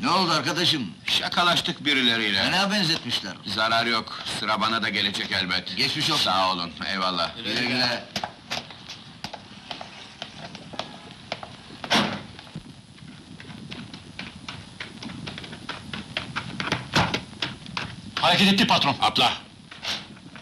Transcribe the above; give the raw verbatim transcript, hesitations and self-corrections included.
Ne oldu arkadaşım? Şakalaştık birileriyle. Fena benzetmişler. Zarar yok, sıra bana da gelecek elbet. Geçmiş olsun. Sağ olun, eyvallah. Güle güle. Hareket etti patron. Atla!